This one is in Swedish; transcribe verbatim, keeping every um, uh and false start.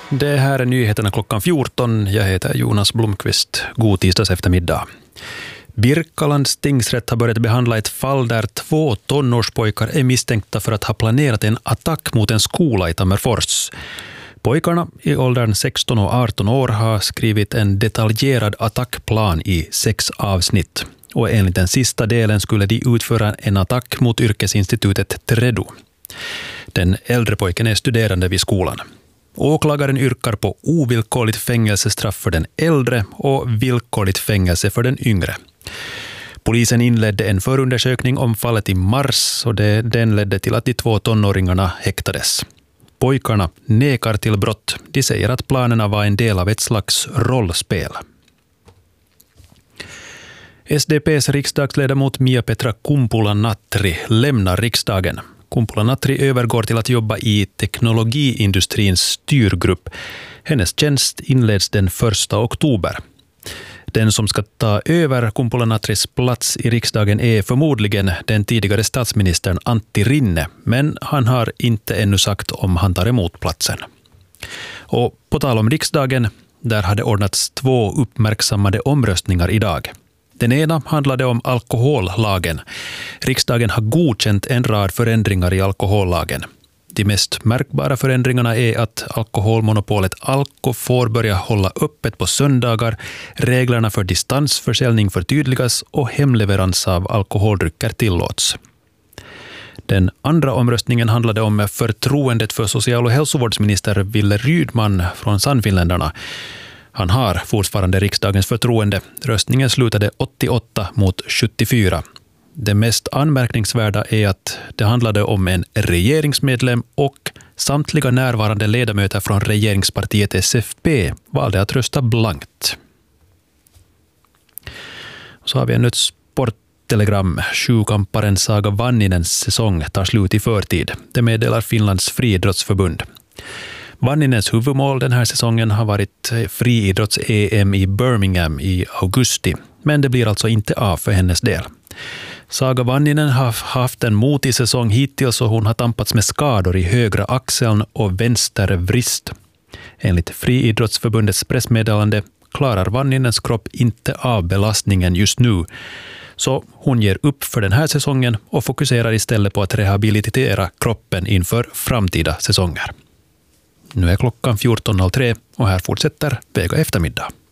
Det här är nyheterna klockan fjorton. Jag heter Jonas Blomqvist. God tisdags eftermiddag. Birkalands tingsrätt har börjat behandla ett fall där två tonårspojkar är misstänkta för att ha planerat en attack mot en skola i Tammerfors. Pojkarna i åldern sexton och arton år har skrivit en detaljerad attackplan i sex avsnitt. Och enligt den sista delen skulle de utföra en attack mot yrkesinstitutet Tredo. Den äldre pojken är studerande vid skolan. Åklagaren yrkar på ovillkorligt fängelsestraff för den äldre och villkorligt fängelse för den yngre. Polisen inledde en förundersökning om fallet i mars och det, den ledde till att de två tonåringarna häktades. Pojkarna nekar till brott. De säger att planerna var en del av ett slags rollspel. S D P:s riksdagsledamot Mia-Petra Kumpula-Natri lämnar riksdagen. Kumpula-Natri övergår till att jobba i teknologiindustrins styrgrupp. Hennes tjänst inleds den första oktober. Den som ska ta över Kumpula-Natris plats i riksdagen är förmodligen den tidigare statsministern Antti Rinne, men han har inte ännu sagt om han tar emot platsen. Och på tal om riksdagen, där hade ordnats två uppmärksammade omröstningar idag. Den ena handlade om alkohollagen. Riksdagen har godkänt en rad förändringar i alkohollagen. De mest märkbara förändringarna är att alkoholmonopolet Alko får börja hålla öppet på söndagar, reglerna för distansförsäljning förtydligas och hemleverans av alkoholdrycker tillåts. Den andra omröstningen handlade om förtroendet för social- och hälsovårdsminister Wille Rydman från Sannfinländarna. Han har fortfarande riksdagens förtroende. Röstningen slutade åttioåtta mot sjuttiofyra. Det mest anmärkningsvärda är att det handlade om en regeringsmedlem och samtliga närvarande ledamöter från regeringspartiet S F P valde att rösta blankt. Så har vi ännu ett sporttelegram. Sjukamparen Saga Vanninens säsong tar slut i förtid. Det meddelar Finlands friidrottsförbund. Vanninens huvudmål den här säsongen har varit friidrotts-E M i Birmingham i augusti, men det blir alltså inte av för hennes del. Saga Vanninen har haft en motig säsong hittills och hon har tampats med skador i högra axeln och vänster vrist. Enligt Friidrottsförbundets pressmeddelande klarar Vanninens kropp inte av belastningen just nu, så hon ger upp för den här säsongen och fokuserar istället på att rehabilitera kroppen inför framtida säsonger. Nu är klockan fjorton noll tre och här fortsätter Vega eftermiddag.